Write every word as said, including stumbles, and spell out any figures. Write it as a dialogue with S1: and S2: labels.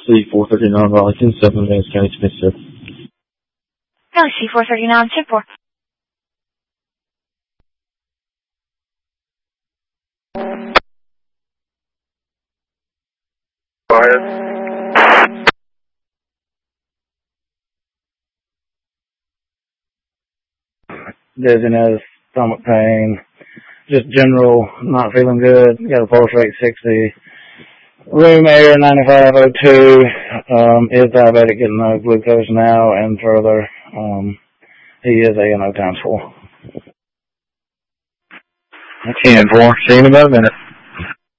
S1: C four thirty-nine Raleigh, seven Vance County, Mississippi.
S2: Raleigh C four thirty-nine, ten four.
S3: Dizziness, stomach pain, just general not feeling good. Got a pulse rate sixty. Room air ninety-five oh two. Um, is diabetic, getting no glucose now, and further, um, he is A N O times four.
S4: ten four. See you in about a minute.